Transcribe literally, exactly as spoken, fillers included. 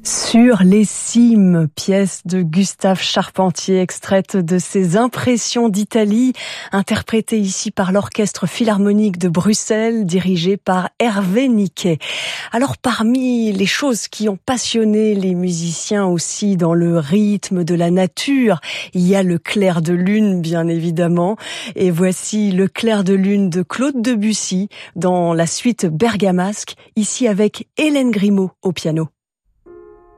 Sur les cimes, pièce de Gustave Charpentier, extraite de ses Impressions d'Italie, interprétée ici par l'Orchestre Philharmonique de Bruxelles, dirigé par Hervé Niquet. Alors parmi les choses qui ont passionné les musiciens aussi dans le rythme de la nature, il y a le clair de lune bien évidemment. Et voici le clair de lune de Claude Debussy dans la suite bergamasque, ici avec Hélène Grimaud au piano.